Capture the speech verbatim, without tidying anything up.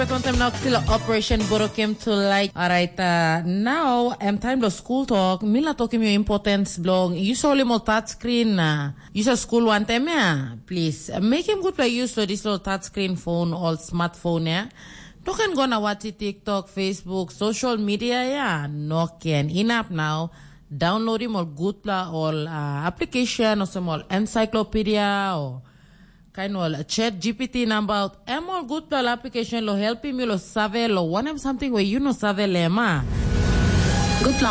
Welcome now to Operation Borokim to like. Alright, uh, now I'm time to school talk. Mila talking your importance blog. You saw him on touch screen. Uh, you saw school one time, yeah. Please uh, make him good play use to this little touch screen phone or smartphone, yeah. You can go now watch TikTok, Facebook, social media, yeah. No can in app now. Download him or good play or uh, application or some or encyclopedia or. Kind of chat G P T number em all good pal application lo help me lo save lo one something where you know save lema good